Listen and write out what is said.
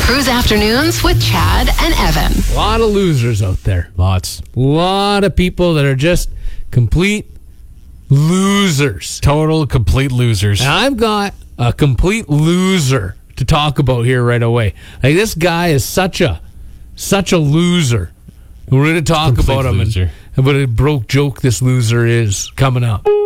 Cruise Afternoons with Chad and Evan. A lot of losers out there. Lots. A lot of people that are just complete losers. Total, complete losers. And I've got a complete loser to talk about here right away. Like, this guy is such a loser. We're going to talk Complete about him loser. and what a broke joke this loser is coming up.